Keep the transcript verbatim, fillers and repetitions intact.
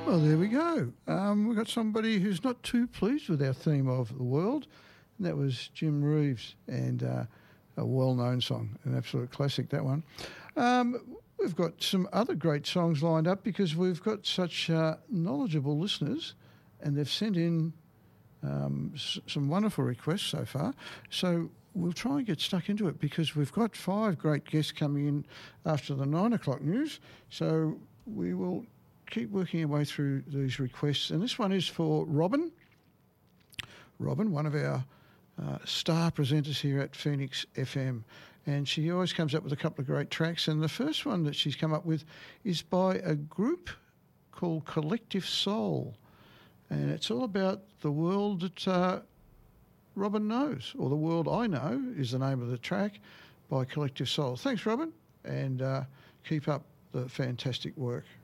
Well, there we go. Um, we've got somebody who's not too pleased with our theme of the world, and that was Jim Reeves, and uh, a well-known song, an absolute classic, that one. Um, we've got some other great songs lined up because we've got such uh, knowledgeable listeners, and they've sent in um, s- some wonderful requests so far. So we'll try and get stuck into it because we've got five great guests coming in after the nine o'clock news. So we will keep working our way through these requests. And this one is for Robin. Robin, one of our uh, star presenters here at Phoenix F M. And she always comes up with a couple of great tracks. And the first one that she's come up with is by a group called Collective Soul. And it's all about the world that uh, Robin knows, or The World I Know is the name of the track by Collective Soul. Thanks, Robin, and uh, keep up the fantastic work.